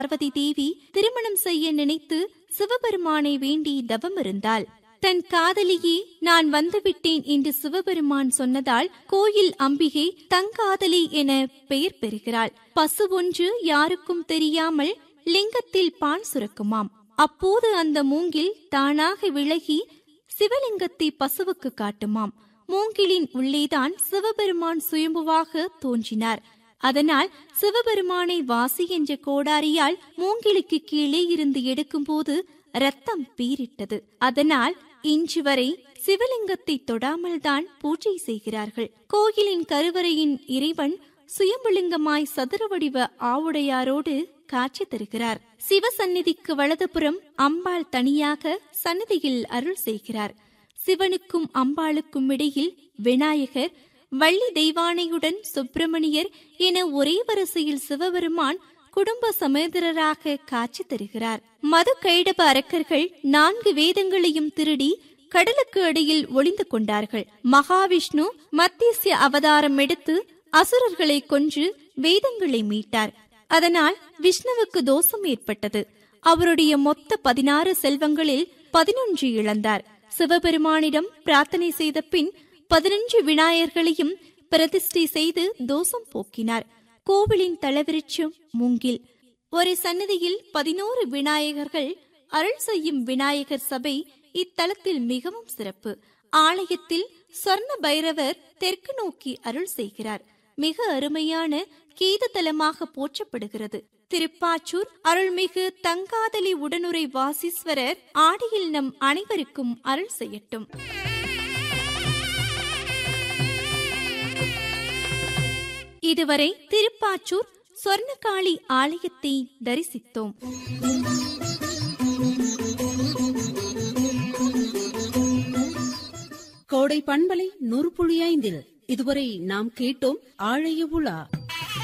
பார்வதி தேவி திருமணம் செய்ய நினைத்து சிவபெருமானை வேண்டி தவமிருந்தாள். தன் காதலியே நான் வந்துவிட்டேன் என்று சிவபெருமான் சொன்னதால் கோயில் அம்பிகை தங்காதலி என பெயர் பெறுகிறாள். பசு ஒன்று யாருக்கும் தெரியாமல் லிங்கத்தில் பால் சுரக்குமாம். அப்போது அந்த மூங்கில் தானாக விலகி சிவலிங்கத்தை பசுவுக்கு காட்டுமாம். மூங்கிலின் உள்ளேதான் சிவபெருமான் சுயம்புவாக தோன்றினார். அதனால் சிவபெருமானை வாசி என்ற கோடாரியால் மூங்கிலுக்கு கீழே இருந்து எடுக்கும்போது ரத்தம் பீரிட்டது. அதனால் இன்று வரை சிவலிங்கத்தை தொடாமல்தான் பூஜை செய்கிறார்கள். கோயிலின் கருவறையின் இறைவன் சுயம்புலிங்கமாய் சதுர வடிவ ஆவுடையாரோடு காட்சி தருகிறார். சிவசந்நிதிக்கு வலதுபுறம் அம்பாள் தனியாக சந்நிதியில் அருள் செய்கிறார். சிவனுக்கும் அம்பாளுக்கும் இடையில் விநாயகர், வள்ளி தெய்வானையுடன் சுப்பிரமணியர் என ஒரே வரிசையில் சிவபெருமான் குடும்ப சமேதரராக காட்சி தருகிறார். மது கைடப அரக்கர்கள் 4 வேதங்களையும் திருடி கடலுக்கு அடியில் ஒளிந்து கொண்டார்கள். மகாவிஷ்ணு மத்திய அவதாரம் எடுத்து அசுரர்களை கொன்று வேதங்களை மீட்டார். அதனால் விஷ்ணுவுக்கு தோஷம் ஏற்பட்டது. அவருடைய மொத்த 16 செல்வங்களில் 11 இழந்தார். சிவபெருமானிடம் பிரார்த்தனை செய்த பின் 11 விநாயகர்களையும் பிரதிஷ்டை செய்து தோஷம் போக்கினார். கோவிலின் தலவிருட்சம் மூங்கில். ஒரு சன்னதியில் 11 விநாயகர்கள் அருள் செய்யும் விநாயகர் சபை இத்தலத்தில் மிகவும் சிறப்பு. ஆலயத்தில் சொர்ண பைரவர் தெற்கு நோக்கி அருள் செய்கிறார். மிக அருமையான கீத தலமாக போற்றப்படுகிறது. திருப்பாச்சூர் அருள்மிகு தங்காதலி உடனுரை வாசீஸ்வரர் ஆடியில் நம் அனைவருக்கும் அருள் செய்யட்டும். இதுவரை திருப்பாச்சூர் சொர்ணகாளி ஆலயத்தை தரிசித்தோம். கோடை பண்பலை 100.5 இதுவரை நாம் கேட்டோம் ஆழைய உலா.